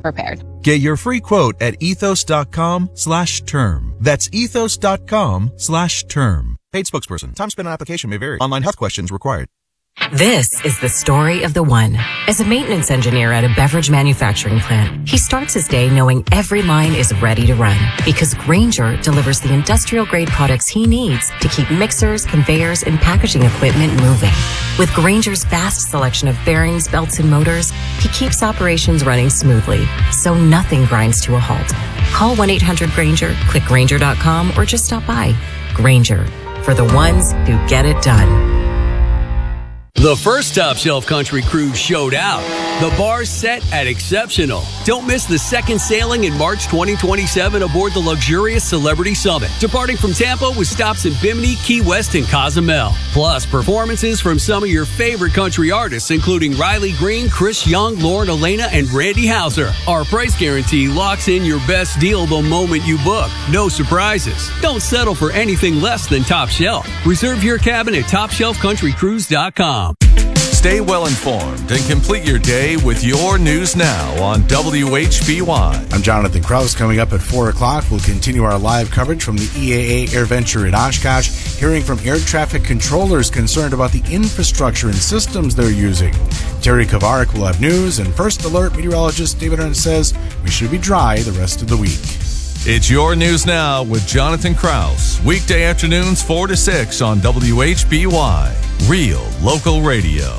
prepared. Get your free quote at ethos.com/term. That's ethos.com/term. Paid spokesperson. Time spent on application may vary. Online health questions required. This is the story of the one. As a maintenance engineer at a beverage manufacturing plant, he starts his day knowing every line is ready to run because Grainger delivers the industrial-grade products he needs to keep mixers, conveyors, and packaging equipment moving. With Grainger's vast selection of bearings, belts, and motors, he keeps operations running smoothly, so nothing grinds to a halt. Call 1-800-GRAINGER, click Grainger.com, or just stop by. Grainger, for the ones who get it done. The first Top Shelf Country Cruise showed out. The bar set at exceptional. Don't miss the second sailing in March 2027 aboard the luxurious Celebrity Summit, departing from Tampa with stops in Bimini, Key West, and Cozumel. Plus, performances from some of your favorite country artists, including Riley Green, Chris Young, Lauren Elena, and Randy Houser. Our price guarantee locks in your best deal the moment you book. No surprises. Don't settle for anything less than Top Shelf. Reserve your cabin at TopShelfCountryCruise.com. Stay well informed and complete your day with your news now on WHBY. I'm Jonathan Krause. Coming up at 4 o'clock, we'll continue our live coverage from the EAA AirVenture in Oshkosh, hearing from air traffic controllers concerned about the infrastructure and systems they're using. Terry Kovarik will have news, and First Alert meteorologist David Ernst says we should be dry the rest of the week. It's your news now with Jonathan Krause. Weekday afternoons 4 to 6 on WHBY. Real local radio.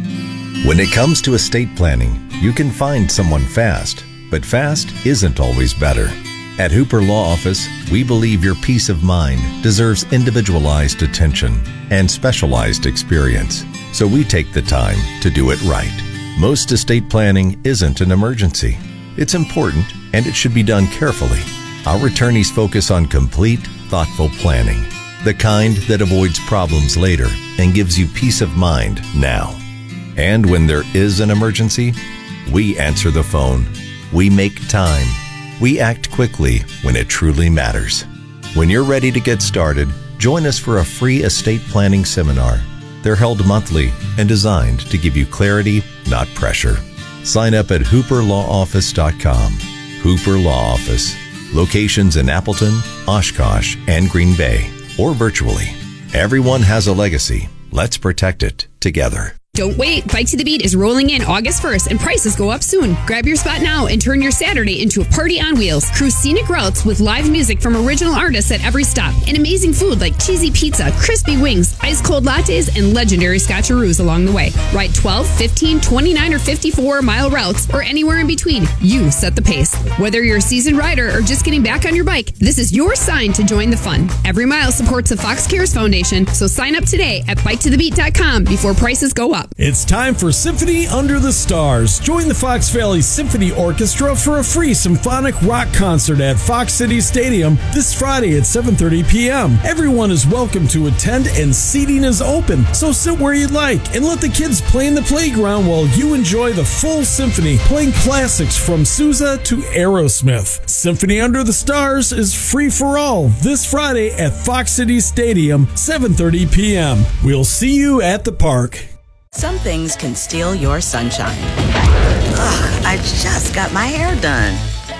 When it comes to estate planning, you can find someone fast, but fast isn't always better. At Hooper Law Office, we believe your peace of mind deserves individualized attention and specialized experience, so we take the time to do it right. Most estate planning isn't an emergency. It's important, and it should be done carefully. Our attorneys focus on complete, thoughtful planning, the kind that avoids problems later and gives you peace of mind now. And when there is an emergency, we answer the phone. We make time. We act quickly when it truly matters. When you're ready to get started, join us for a free estate planning seminar. They're held monthly and designed to give you clarity, not pressure. Sign up at hooperlawoffice.com. Hooper Law Office. Locations in Appleton, Oshkosh, and Green Bay, or virtually. Everyone has a legacy. Let's protect it together. Don't wait. Bike to the Beat is rolling in August 1st and prices go up soon. Grab your spot now and turn your Saturday into a party on wheels. Cruise scenic routes with live music from original artists at every stop and amazing food like cheesy pizza, crispy wings, ice cold lattes, and legendary scotcheroos along the way. Ride 12, 15, 29, or 54-mile routes or anywhere in between. You set the pace. Whether you're a seasoned rider or just getting back on your bike, this is your sign to join the fun. Every mile supports the Fox Cares Foundation, so sign up today at biketothebeat.com before prices go up. It's time for Symphony Under the Stars. Join the Fox Valley Symphony Orchestra for a free symphonic rock concert at Fox City Stadium this Friday at 7:30 p.m. Everyone is welcome to attend and seating is open, so sit where you'd like and let the kids play in the playground while you enjoy the full symphony, playing classics from Sousa to Aerosmith. Symphony Under the Stars is free for all this Friday at Fox City Stadium, 7:30 p.m. We'll see you at the park. Some things can steal your sunshine. Ugh, I just got my hair done.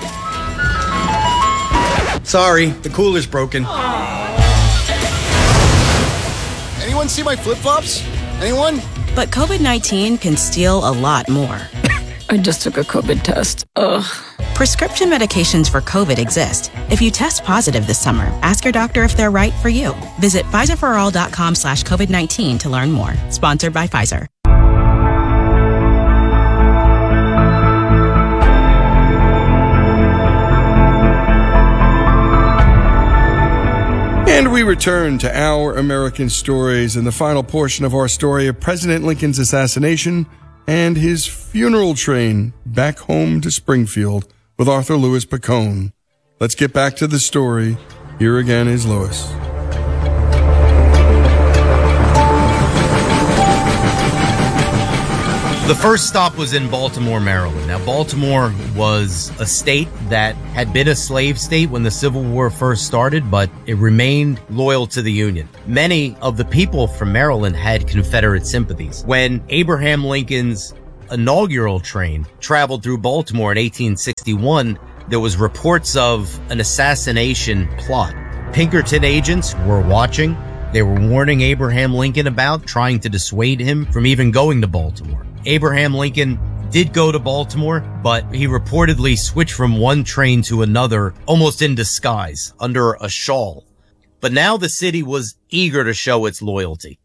Sorry, the cooler's broken. Anyone see my flip-flops? Anyone? But COVID-19 can steal a lot more. I just took a COVID test. Ugh. Prescription medications for COVID exist. If you test positive this summer, ask your doctor if they're right for you. Visit PfizerForAll.com/COVID-19 to learn more. Sponsored by Pfizer. And we return to Our American Stories in the final portion of our story of President Lincoln's assassination and his funeral train back home to Springfield with Arthur Louis Pacone. Let's get back to the story. Here again is Louis. The first stop was in Baltimore, Maryland. Now, Baltimore was a state that had been a slave state when the Civil War first started, but it remained loyal to the Union. Many of the people from Maryland had Confederate sympathies. When Abraham Lincoln's inaugural train traveled through Baltimore in 1861, there was reports of an assassination plot. Pinkerton agents were watching. They were warning Abraham Lincoln about trying to dissuade him from even going to Baltimore. Abraham Lincoln did go to Baltimore, but he reportedly switched from one train to another almost in disguise, under a shawl. But now the city was eager to show its loyalty.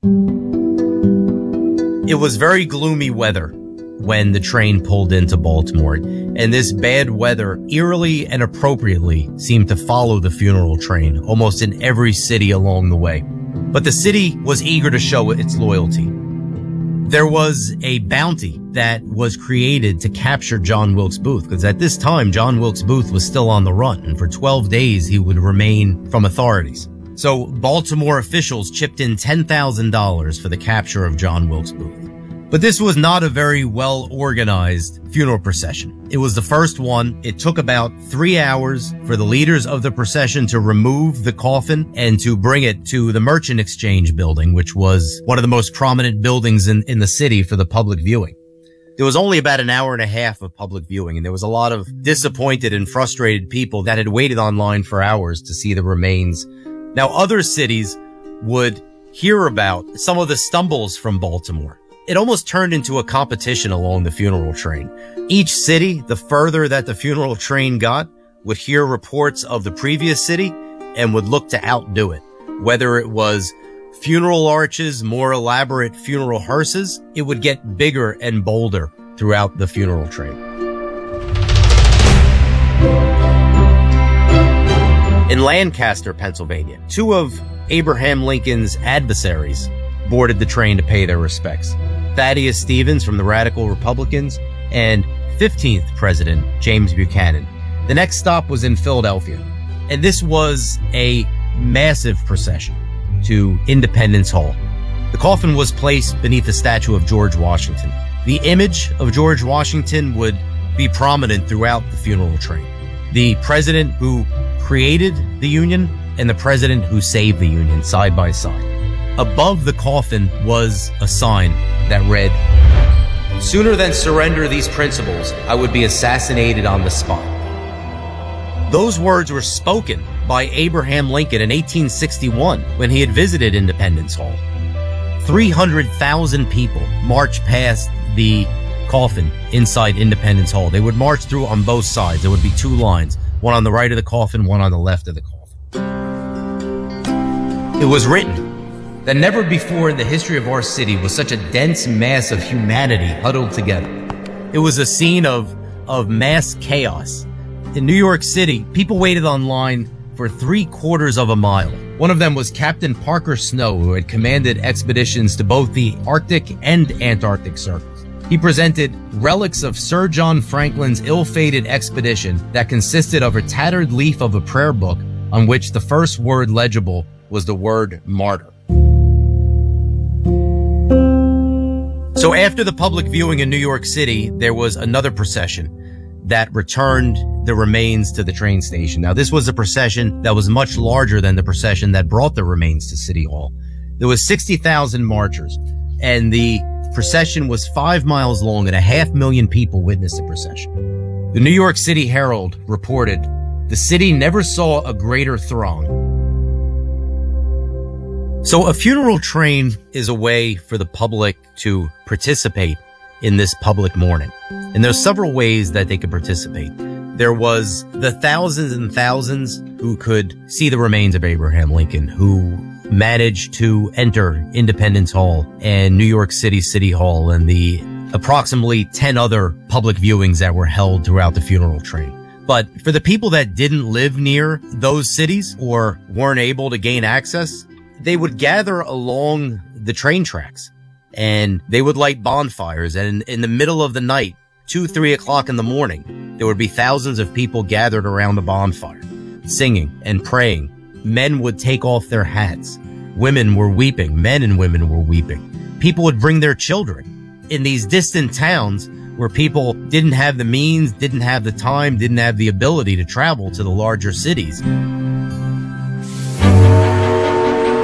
It was very gloomy weather when the train pulled into Baltimore, and this bad weather eerily and appropriately seemed to follow the funeral train almost in every city along the way. But the city was eager to show its loyalty. There was a bounty that was created to capture John Wilkes Booth, because at this time, John Wilkes Booth was still on the run, and for 12 days he would remain from authorities. So Baltimore officials chipped in $10,000 for the capture of John Wilkes Booth. But this was not a very well-organized funeral procession. It was the first one. It took about 3 hours for the leaders of the procession to remove the coffin and to bring it to the Merchant Exchange building, which was one of the most prominent buildings in the city for the public viewing. There was only about an hour and a half of public viewing, and there was a lot of disappointed and frustrated people that had waited online for hours to see the remains. Now, other cities would hear about some of the stumbles from Baltimore. It almost turned into a competition along the funeral train. Each city, the further that the funeral train got, would hear reports of the previous city and would look to outdo it. Whether it was funeral arches, more elaborate funeral hearses, it would get bigger and bolder throughout the funeral train. In Lancaster, Pennsylvania, two of Abraham Lincoln's adversaries boarded the train to pay their respects. Thaddeus Stevens from the Radical Republicans and 15th President James Buchanan. The next stop was in Philadelphia, and this was a massive procession to Independence Hall. The coffin was placed beneath the statue of George Washington. The image of George Washington would be prominent throughout the funeral train. The president who created the Union and the president who saved the Union side by side. Above the coffin was a sign that read, "Sooner than surrender these principles, I would be assassinated on the spot." Those words were spoken by Abraham Lincoln in 1861 when he had visited Independence Hall. 300,000 people marched past the coffin inside Independence Hall. They would march through on both sides. There would be two lines, one on the right of the coffin, one on the left of the coffin. It was written that never before in the history of our city was such a dense mass of humanity huddled together. It was a scene of mass chaos. In New York City, people waited online for 3/4 of a mile. One of them was Captain Parker Snow, who had commanded expeditions to both the Arctic and Antarctic circles. He presented relics of Sir John Franklin's ill-fated expedition that consisted of a tattered leaf of a prayer book on which the first word legible was the word martyr. So after the public viewing in New York City, there was another procession that returned the remains to the train station. Now, this was a procession that was much larger than the procession that brought the remains to City Hall. There was 60,000 marchers, and the procession was 5 miles long, and 500,000 people witnessed the procession. The New York City Herald reported, "The city never saw a greater throng." So a funeral train is a way for the public to participate in this public mourning. And there's several ways that they could participate. There was the thousands and thousands who could see the remains of Abraham Lincoln, who managed to enter Independence Hall and New York City City Hall and the approximately 10 other public viewings that were held throughout the funeral train. But for the people that didn't live near those cities or weren't able to gain access, they would gather along the train tracks and they would light bonfires. And in the middle of the night, 2-3 o'clock in the morning, there would be thousands of people gathered around the bonfire, singing and praying. Men would take off their hats. Women were weeping. Men and women were weeping. People would bring their children. In these distant towns where people didn't have the means, didn't have the time, didn't have the ability to travel to the larger cities.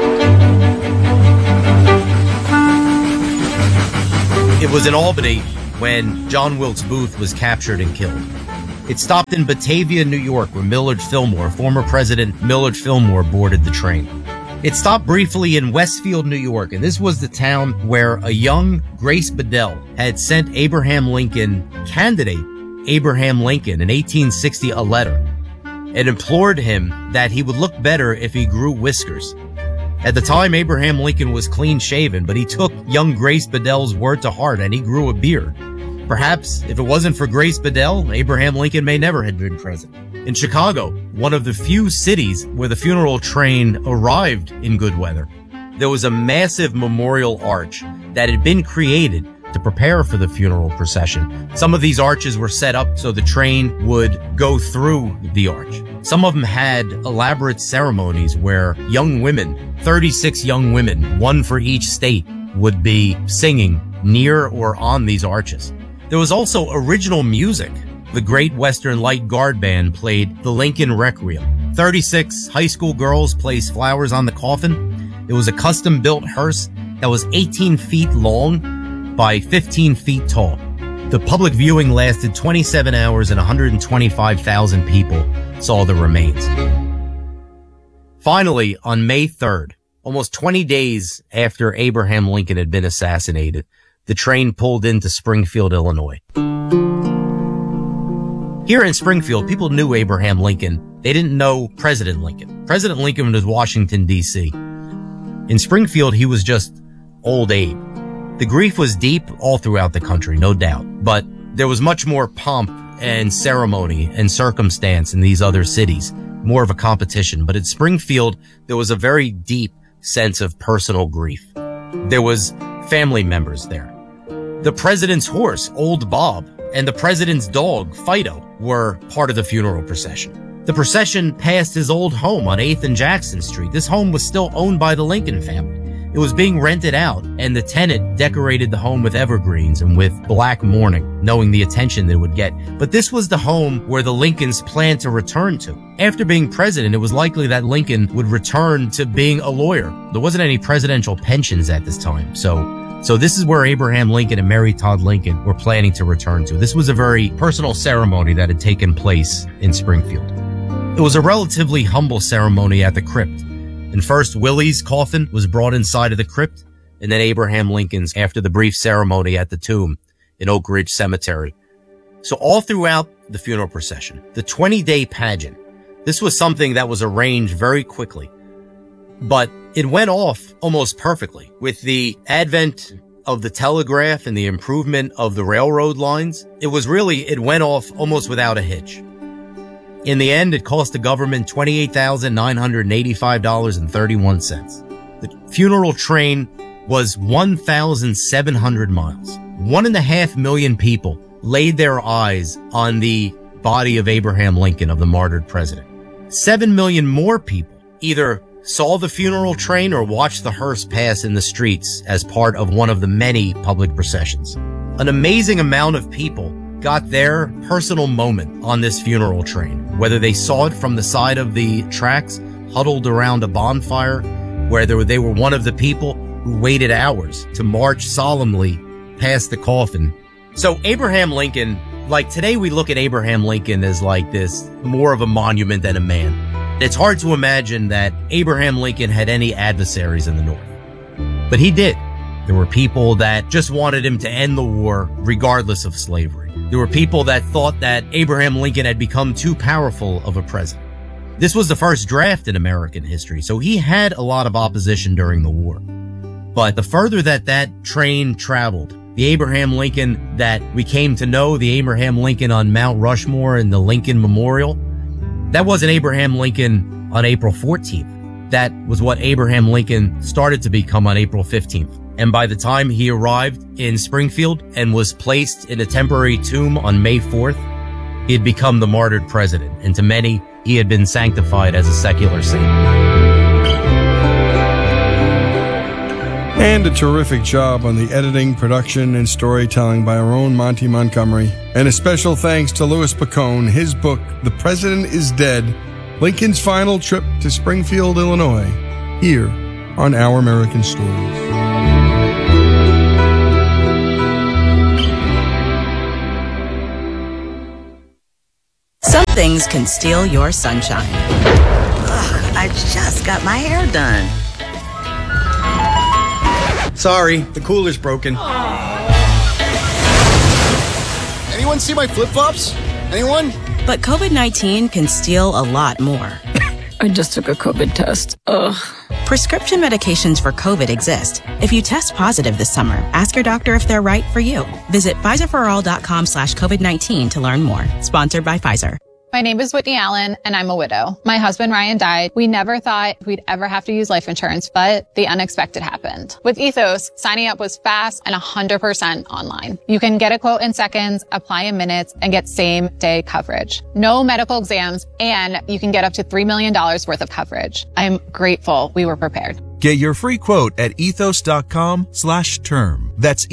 It was in Albany when John Wilkes Booth was captured and killed. It stopped in Batavia, New York, where Millard Fillmore, former President Millard Fillmore, boarded the train. It stopped briefly in Westfield, New York, and this was the town where a young Grace Bedell had sent Abraham Lincoln, candidate Abraham Lincoln, in 1860 a letter and implored him that he would look better if he grew whiskers. At the time, Abraham Lincoln was clean-shaven, but he took young Grace Bedell's word to heart and he grew a beard. Perhaps if it wasn't for Grace Bedell, Abraham Lincoln may never have been president. In Chicago, one of the few cities where the funeral train arrived in good weather, there was a massive memorial arch that had been created to prepare for the funeral procession. Some of these arches were set up so the train would go through the arch. Some of them had elaborate ceremonies where young women, 36 young women, one for each state, would be singing near or on these arches. There was also original music. The Great Western Light Guard Band played the Lincoln Requiem. 36 high school girls placed flowers on the coffin. It was a custom-built hearse that was 18 feet long by 15 feet tall. The public viewing lasted 27 hours and 125,000 people saw the remains. Finally, on May 3rd, almost 20 days after Abraham Lincoln had been assassinated, the train pulled into Springfield, Illinois. Here in Springfield, people knew Abraham Lincoln. They didn't know President Lincoln. President Lincoln was Washington, D.C. In Springfield, he was just Old Abe. The grief was deep all throughout the country, no doubt, but there was much more pomp and ceremony and circumstance in these other cities, more of a competition. But at Springfield, there was a very deep sense of personal grief. There was family members there. The president's horse, Old Bob, and the president's dog, Fido, were part of the funeral procession. The procession passed his old home on 8th and Jackson Street. This home was still owned by the Lincoln family. It was being rented out, and the tenant decorated the home with evergreens and with black mourning, knowing the attention that it would get. But this was the home where the Lincolns planned to return to. After being president, it was likely that Lincoln would return to being a lawyer. There wasn't any presidential pensions at this time, so this is where Abraham Lincoln and Mary Todd Lincoln were planning to return to. This was a very personal ceremony that had taken place in Springfield. It was a relatively humble ceremony at the crypt. And first, Willie's coffin was brought inside of the crypt, and then Abraham Lincoln's after the brief ceremony at the tomb in Oak Ridge Cemetery. So all throughout the funeral procession, the 20-day pageant, this was something that was arranged very quickly. But it went off almost perfectly. With the advent of the telegraph and the improvement of the railroad lines, it went off almost without a hitch. In the end, it cost the government $28,985.31. The funeral train was 1,700 miles. 1.5 million people laid their eyes on the body of Abraham Lincoln, of the martyred president. 7 million more people either saw the funeral train or watched the hearse pass in the streets as part of one of the many public processions. An amazing amount of people got their personal moment on this funeral train, whether they saw it from the side of the tracks, huddled around a bonfire, where they were one of the people who waited hours to march solemnly past the coffin. So Abraham Lincoln, like today we look at Abraham Lincoln as like this, more of a monument than a man. It's hard to imagine that Abraham Lincoln had any adversaries in the North. But he did. There were people that just wanted him to end the war regardless of slavery. There were people that thought that Abraham Lincoln had become too powerful of a president. This was the first draft in American history, so he had a lot of opposition during the war. But the further that train traveled, the Abraham Lincoln that we came to know, the Abraham Lincoln on Mount Rushmore and the Lincoln Memorial, that wasn't Abraham Lincoln on April 14th. That was what Abraham Lincoln started to become on April 15th. And by the time he arrived in Springfield and was placed in a temporary tomb on May 4th, he had become the martyred president. And to many, he had been sanctified as a secular saint. And a terrific job on the editing, production, and storytelling by our own Monty Montgomery. And a special thanks to Louis Picone, his book, The President is Dead, Lincoln's Final Trip to Springfield, Illinois, here on Our American Stories. things can steal your sunshine. Ugh, I just got my hair done. Sorry, the cooler's broken. Anyone see my flip-flops? Anyone? But COVID-19 can steal a lot more. I just took a COVID test. Ugh. Prescription medications for COVID exist. If you test positive this summer, ask your doctor if they're right for you. Visit PfizerForAll.com/COVID-19 to learn more. Sponsored by Pfizer. My name is Whitney Allen, and I'm a widow. My husband, Ryan, died. We never thought we'd ever have to use life insurance, but the unexpected happened. With Ethos, signing up was fast and 100% online. You can get a quote in seconds, apply in minutes, and get same-day coverage. No medical exams, and you can get up to $3 million worth of coverage. I'm grateful we were prepared. Get your free quote at ethos.com/term. That's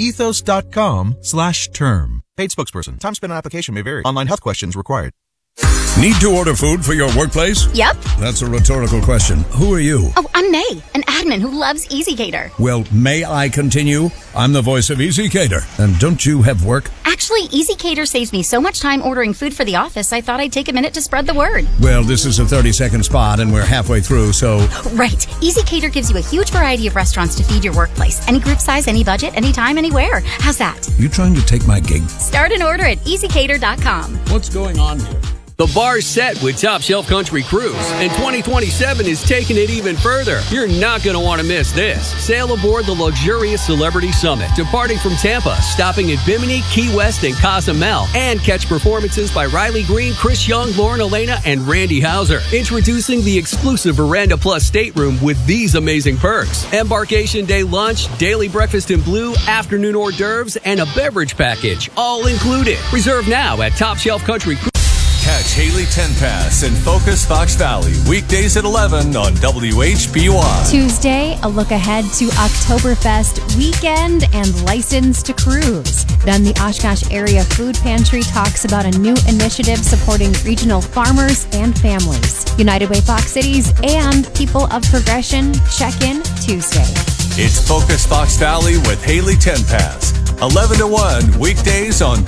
ethos.com/term. Paid spokesperson. Time spent on application may vary. Online health questions required. Need to order food for your workplace? Yep. That's a rhetorical question. Who are you? Oh, I'm May, an admin who loves EasyCater. Well, may I continue? I'm the voice of EasyCater. And don't you have work? Actually, EasyCater saves me so much time ordering food for the office, I thought I'd take a minute to spread the word. Well, this is a 30-second spot, and we're halfway through, so... Right. EasyCater gives you a huge variety of restaurants to feed your workplace. Any group size, any budget, anytime, anywhere. How's that? You trying to take my gig? Start an order at EasyCater.com. What's going on here? The bar's set with Top Shelf Country Cruise, and 2027 is taking it even further. You're not going to want to miss this. Sail aboard the luxurious Celebrity Summit, departing from Tampa, stopping at Bimini, Key West, and Cozumel, and catch performances by Riley Green, Chris Young, Lauren Elena, and Randy Houser. Introducing the exclusive Veranda Plus stateroom with these amazing perks. Embarkation day lunch, daily breakfast in blue, afternoon hors d'oeuvres, and a beverage package, all included. Reserve now at Top Shelf Country Cruise. Catch Haley Tenpass in Focus Fox Valley, weekdays at 11 on WHBY. Tuesday, a look ahead to Oktoberfest weekend and License to Cruise. Then the Oshkosh Area Food Pantry talks about a new initiative supporting regional farmers and families. United Way Fox Cities and People of Progression check-in Tuesday. It's Focus Fox Valley with Haley Tenpass, 11 to 1, weekdays on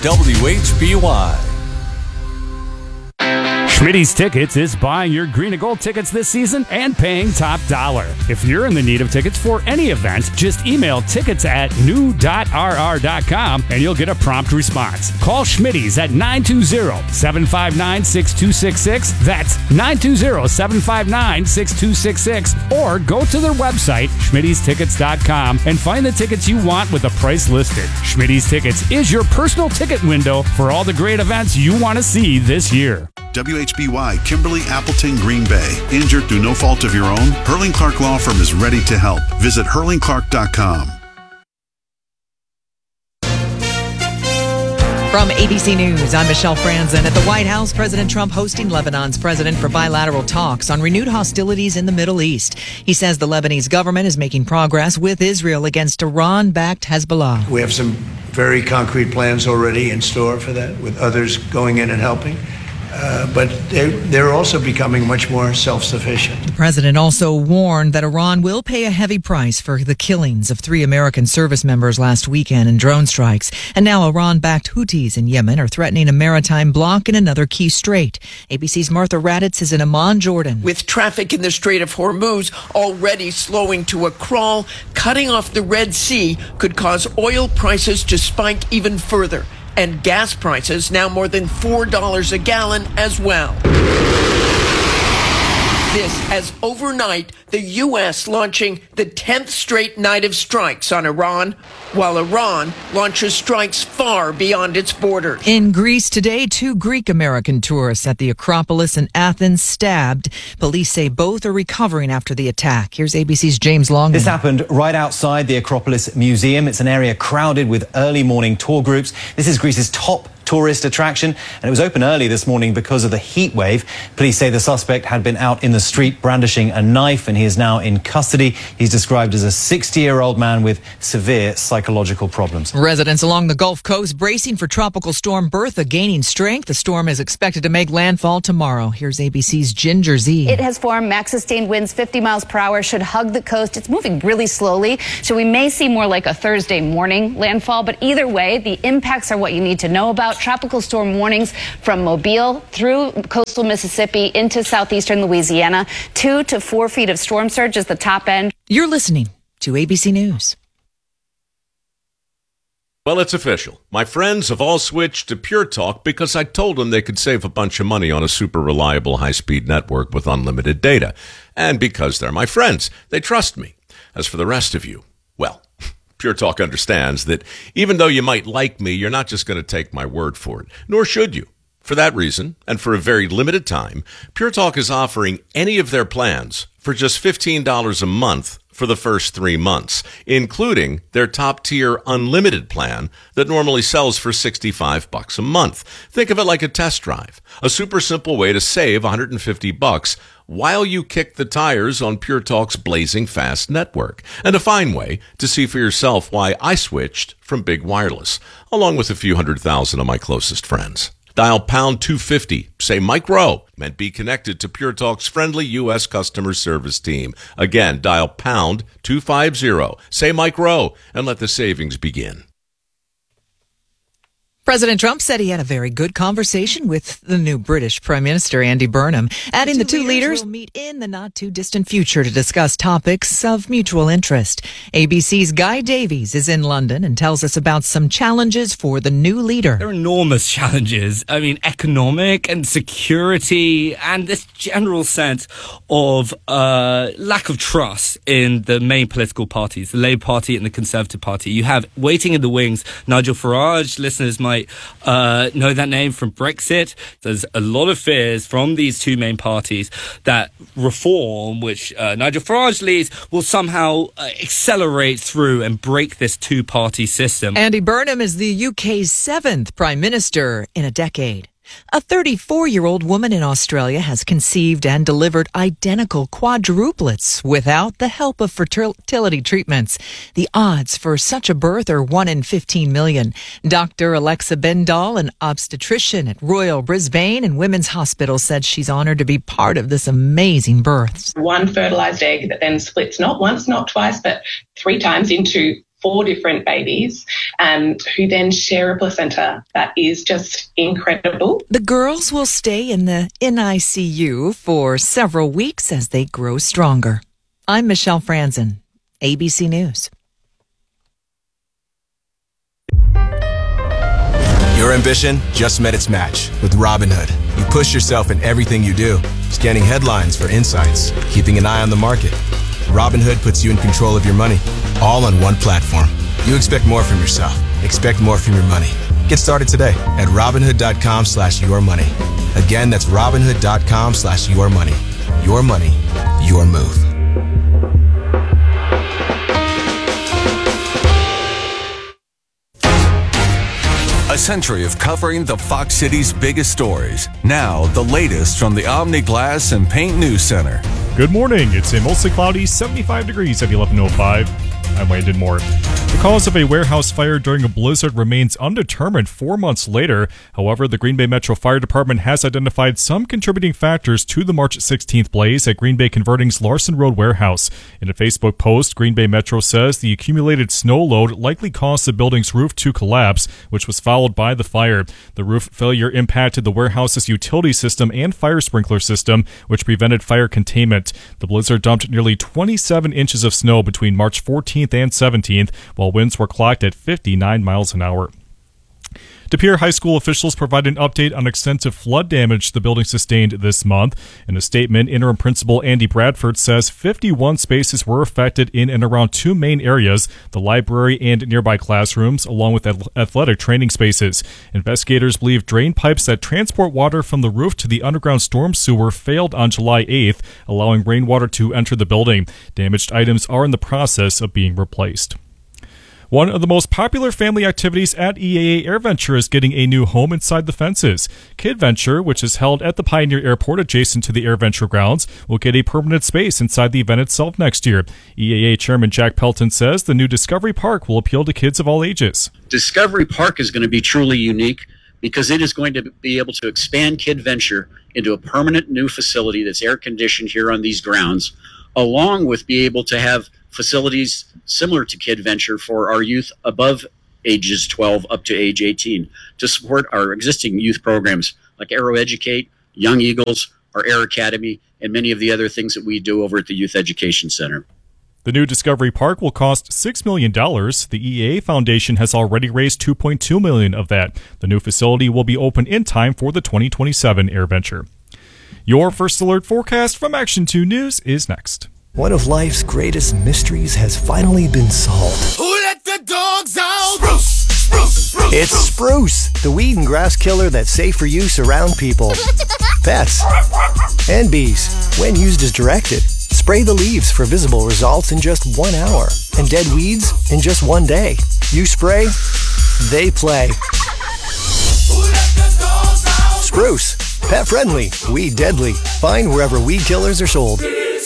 WHBY. Schmitty's Tickets is buying your green and gold tickets this season and paying top dollar. If you're in the need of tickets for any event, just email tickets@new.rr.com and you'll get a prompt response. Call Schmitty's at 920-759-6266. That's 920-759-6266. Or go to their website, schmittystickets.com, and find the tickets you want with a price listed. Schmitty's Tickets is your personal ticket window for all the great events you want to see this year. WHBY, Kimberly Appleton, Green Bay. Injured through no fault of your own? Hurling Clark Law Firm is ready to help. Visit hurlingclark.com. From ABC News, I'm Michelle Franzen. At the White House, President Trump hosting Lebanon's president for bilateral talks on renewed hostilities in the Middle East. He says the Lebanese government is making progress with Israel against Iran-backed Hezbollah. We have some very concrete plans already in store for that, with others going in and helping. But they're also becoming much more self-sufficient. The president also warned that Iran will pay a heavy price for the killings of 3 American service members last weekend in drone strikes. And now Iran-backed Houthis in Yemen are threatening a maritime block in another key strait. ABC's Martha Raddatz is in Amman, Jordan. With traffic in the Strait of Hormuz already slowing to a crawl, cutting off the Red Sea could cause oil prices to spike even further. And gas prices now more than $4 a gallon as well. This as overnight, the U.S. launching the 10th straight night of strikes on Iran, while Iran launches strikes far beyond its borders. In Greece today, 2 Greek-American tourists at the Acropolis in Athens stabbed. Police say both are recovering after the attack. Here's ABC's James Longman. This happened right outside the Acropolis Museum. It's an area crowded with early morning tour groups. This is Greece's top tourist attraction, and it was open early this morning because of the heat wave. Police say the suspect had been out in the street brandishing a knife, and he is now in custody. He's described as a 60-year-old man with severe psychological problems. Residents along the Gulf Coast bracing for Tropical Storm Bertha gaining strength. The storm is expected to make landfall tomorrow. Here's ABC's Ginger Z. It has formed. Max sustained winds 50 miles per hour should hug the coast. It's moving really slowly, so we may see more like a Thursday morning landfall, but either way, the impacts are what you need to know about. out tropical storm warnings from Mobile through coastal Mississippi into southeastern Louisiana. 2 to 4 feet of storm surge is the top end. You're listening to ABC News. Well, it's official. My friends have all switched to Pure Talk because I told them they could save a bunch of money on a super reliable high-speed network with unlimited data. And because they're my friends, they trust me. As for the rest of you, well, Pure Talk understands that even though you might like me, you're not just going to take my word for it, nor should you. For that reason, and for a very limited time, Pure Talk is offering any of their plans for just $15 a month for the first 3 months, including their top-tier unlimited plan that normally sells for $65 a month. Think of it like a test drive, a super simple way to save $150 while you kick the tires on Pure Talk's blazing fast network, and a fine way to see for yourself why I switched from big wireless, along with a few 100,000 of my closest friends. Dial pound 250, say Mike Rowe, and be connected to Pure Talk's friendly U.S. customer service team. Again, dial pound 250, say Mike Rowe, and let the savings begin. President Trump said he had a very good conversation with the new British Prime Minister, Andy Burnham, adding the two leaders will meet in the not-too-distant future to discuss topics of mutual interest. ABC's Guy Davies is in London and tells us about some challenges for the new leader. There are enormous challenges. I mean, economic and security and this general sense of lack of trust in the main political parties, the Labour Party and the Conservative Party. You have waiting in the wings Nigel Farage. Listeners might know that name from Brexit. There's a lot of fears from these two main parties that reform, which Nigel Farage leads, will somehow accelerate through and break this two-party system. Andy Burnham is the UK's 7th Prime Minister in a decade. A 34-year-old woman in Australia has conceived and delivered identical quadruplets without the help of fertility treatments. The odds for such a birth are 1 in 15 million. Dr. Alexa Bendall, an obstetrician at Royal Brisbane and Women's Hospital, said she's honored to be part of this amazing birth. One fertilized egg that then splits not once, not twice, but 3 times into 4 different babies who then share a placenta. That is just incredible. The girls will stay in the NICU for several weeks as they grow stronger. I'm Michelle Franzen, ABC News. Your ambition just met its match with Robinhood. You push yourself in everything you do, scanning headlines for insights, keeping an eye on the market. Robinhood puts you in control of your money, all on one platform. You expect more from yourself. Expect more from your money. Get started today at Robinhood.com/yourmoney. Again, that's Robinhood.com/yourmoney. Your money, your move. A century of covering the Fox City's biggest stories. Now, the latest from the Omni Glass and Paint News Center. Good morning. It's a mostly cloudy 75 degrees at 11:05. I'm Landon Moore. The cause of a warehouse fire during a blizzard remains undetermined 4 months later. However, the Green Bay Metro Fire Department has identified some contributing factors to the March 16th blaze at Green Bay Converting's Larson Road warehouse. In a Facebook post, Green Bay Metro says the accumulated snow load likely caused the building's roof to collapse, which was followed by the fire. The roof failure impacted the warehouse's utility system and fire sprinkler system, which prevented fire containment. The blizzard dumped nearly 27 inches of snow between March 14th and 17th, while winds were clocked at 59 miles an hour. De Pere High School officials provide an update on extensive flood damage the building sustained this month. In a statement, interim principal Andy Bradford says 51 spaces were affected in and around 2 main areas, the library and nearby classrooms, along with athletic training spaces. Investigators believe drain pipes that transport water from the roof to the underground storm sewer failed on July 8th, allowing rainwater to enter the building. Damaged items are in the process of being replaced. One of the most popular family activities at EAA AirVenture is getting a new home inside the fences. KidVenture, which is held at the Pioneer Airport adjacent to the AirVenture grounds, will get a permanent space inside the event itself next year. EAA Chairman Jack Pelton says the new Discovery Park will appeal to kids of all ages. Discovery Park is going to be truly unique because it is going to be able to expand KidVenture into a permanent new facility that's air-conditioned here on these grounds, along with be able to have facilities similar to KidVenture for our youth above ages 12 up to age 18 to support our existing youth programs like Aero Educate, Young Eagles, our Air Academy, and many of the other things that we do over at the Youth Education Center. The new Discovery Park will cost $6 million. The EA Foundation has already raised $2.2 million of that. The new facility will be open in time for the 2027 AirVenture. Your First Alert forecast from Action 2 News is next. One of life's greatest mysteries has finally been solved. Who let the dogs out? Spruce, spruce, spruce. It's Spruce, the weed and grass killer that's safe for use around people, pets, and bees when used as directed. Spray the leaves for visible results in just 1 hour and dead weeds in just 1 day. You spray, they play. Spruce, pet friendly, weed deadly. Find wherever weed killers are sold.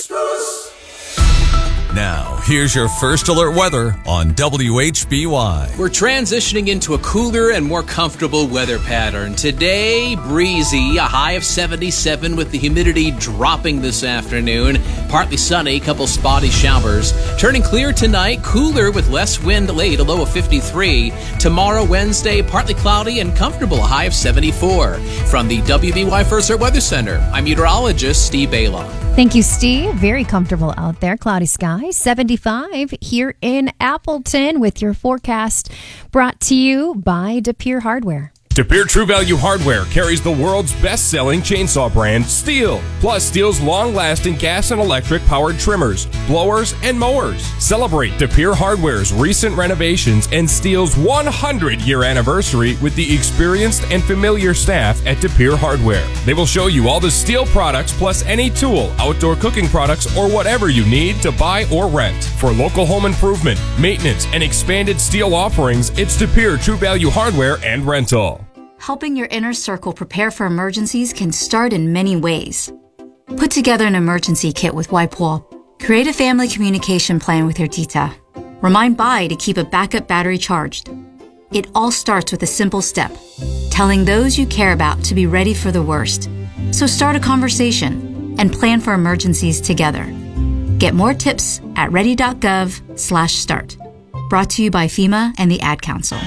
Now, here's your First Alert weather on WHBY. We're transitioning into a cooler and more comfortable weather pattern. Today, breezy, a high of 77 with the humidity dropping this afternoon. Partly sunny, couple spotty showers. Turning clear tonight, cooler with less wind late, a low of 53. Tomorrow, Wednesday, partly cloudy and comfortable, a high of 74. From the WBY First Alert Weather Center, I'm meteorologist Steve Bailon. Thank you, Steve. Very comfortable out there. Cloudy skies, 75 here in Appleton with your forecast brought to you by De Pere Hardware. De Pere True Value Hardware carries the world's best-selling chainsaw brand, Stihl, plus Stihl's long-lasting gas and electric-powered trimmers, blowers, and mowers. Celebrate De Pere Hardware's recent renovations and Stihl's 100-year anniversary with the experienced and familiar staff at De Pere Hardware. They will show you all the Stihl products plus any tool, outdoor cooking products, or whatever you need to buy or rent. For local home improvement, maintenance, and expanded Stihl offerings, it's De Pere True Value Hardware and Rental. Helping your inner circle prepare for emergencies can start in many ways. Put together an emergency kit with WipeWall. Create a family communication plan with your tita. Remind Bai to keep a backup battery charged. It all starts with a simple step, telling those you care about to be ready for the worst. So start a conversation and plan for emergencies together. Get more tips at ready.gov/start. Brought to you by FEMA and the Ad Council.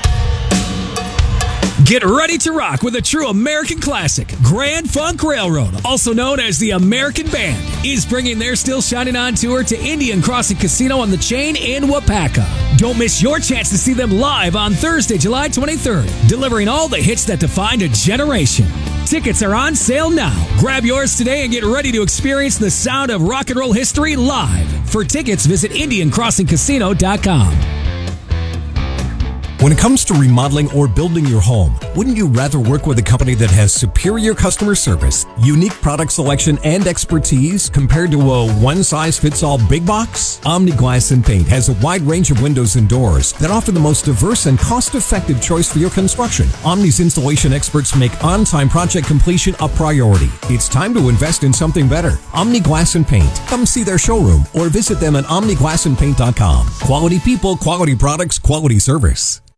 Get ready to rock with a true American classic. Grand Funk Railroad, also known as the American Band, is bringing their Still Shining On tour to Indian Crossing Casino on the Chain in Wapaka. Don't miss your chance to see them live on Thursday, July 23rd, delivering all the hits that defined a generation. Tickets are on sale now. Grab yours today and get ready to experience the sound of rock and roll history live. For tickets, visit IndianCrossingCasino.com. When it comes to remodeling or building your home, wouldn't you rather work with a company that has superior customer service, unique product selection, and expertise compared to a one-size-fits-all big box? Omni Glass and Paint has a wide range of windows and doors that offer the most diverse and cost-effective choice for your construction. Omni's installation experts make on-time project completion a priority. It's time to invest in something better. Omni Glass and Paint. Come see their showroom or visit them at omniglassandpaint.com. Quality people, quality products, quality service.